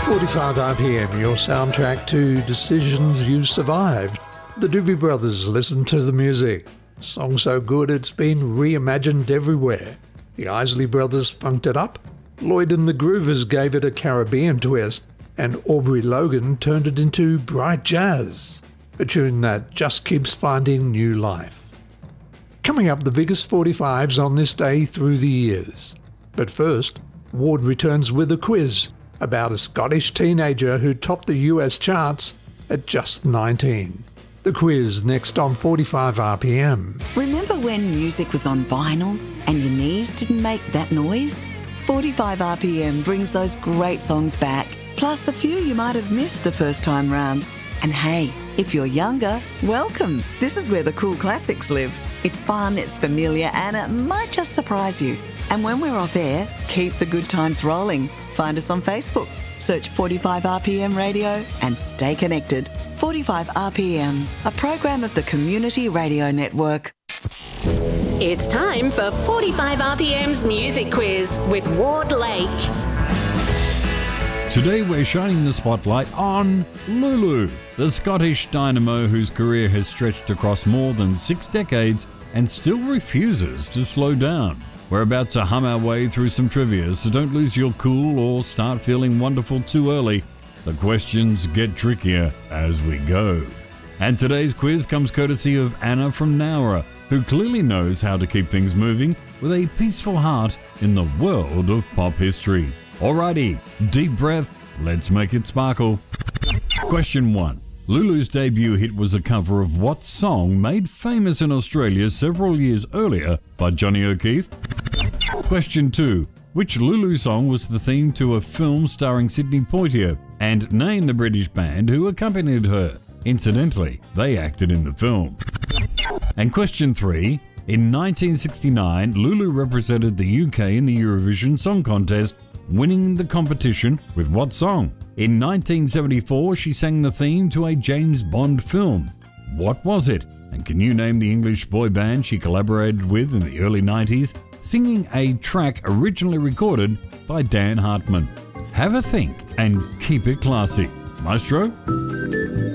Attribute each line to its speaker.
Speaker 1: 45 RPM, your soundtrack to decisions you survived. The Doobie Brothers, Listen to the Music. Song so good it's been reimagined everywhere. The Isley Brothers funked it up. Lloyd and the Groovers gave it a Caribbean twist. And Aubrey Logan turned it into bright jazz. A tune that just keeps finding new life. Coming up, the biggest 45s on this day through the years. But first, Ward returns with a quiz about a Scottish teenager who topped the US charts at just 19. The quiz next on 45 RPM.
Speaker 2: Remember when music was on vinyl and your knees didn't make that noise? 45 RPM brings those great songs back, plus a few you might have missed the first time round. And hey, if you're younger, welcome. This is where the cool classics live. It's fun, it's familiar, and it might just surprise you. And when we're off air, keep the good times rolling. Find us on Facebook. Search 45 RPM Radio and stay connected. 45 RPM, a program of the Community Radio Network.
Speaker 3: It's time for 45 RPM's Music Quiz with Ward Lake.
Speaker 4: Today we're shining the spotlight on Lulu, the Scottish dynamo whose career has stretched across more than 6 decades and still refuses to slow down. We're about to hum our way through some trivia, so don't lose your cool or start feeling wonderful too early. The questions get trickier as we go. And today's quiz comes courtesy of Anna from Nowra, who clearly knows how to keep things moving with a peaceful heart in the world of pop history. Alrighty, deep breath, let's make it sparkle. Question 1. Lulu's debut hit was a cover of what song made famous in Australia several years earlier by Johnny O'Keefe? Question 2. Which Lulu song was the theme to a film starring Sidney Poitier? And name the British band who accompanied her. Incidentally, they acted in the film. And question 3. In 1969, Lulu represented the UK in the Eurovision Song Contest, winning the competition with what song? In 1974, she sang the theme to a James Bond film. What was it? And can you name the English boy band she collaborated with in the early 90s, singing a track originally recorded by Dan Hartman? Have a think and keep it classy. Maestro?